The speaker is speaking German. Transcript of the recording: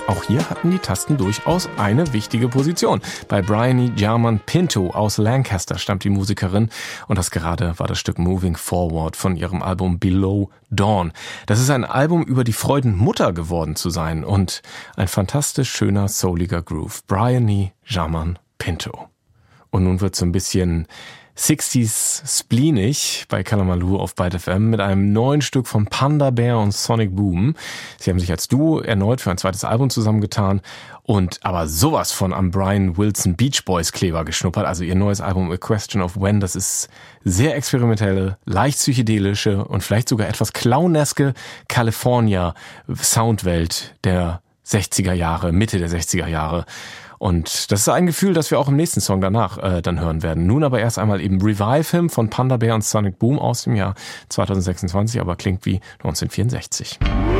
Auch hier hatten die Tasten durchaus eine wichtige Position. Bei Bryony German Pinto aus Lancaster stammt die Musikerin und das gerade war das Stück Moving Forward von ihrem Album Below Dawn. Das ist ein Album über die Freuden, Mutter geworden zu sein und ein fantastisch schöner, souliger Groove. Bryony German Pinto. Und nun wird's so ein bisschen 60s spleenig bei Kalamaloo auf Byte FM mit einem neuen Stück von Panda Bear und Sonic Boom. Sie haben sich als Duo erneut für ein zweites Album zusammengetan und aber sowas von am Brian Wilson Beach Boys Kleber geschnuppert. Also ihr neues Album A Question of When, das ist sehr experimentelle, leicht psychedelische und vielleicht sogar etwas clowneske California Soundwelt der 60er Jahre, Mitte der 60er Jahre. Und das ist ein Gefühl, das wir auch im nächsten Song danach dann hören werden. Nun aber erst einmal eben Revive Him von Panda Bear und Sonic Boom aus dem Jahr 2026, aber klingt wie 1964.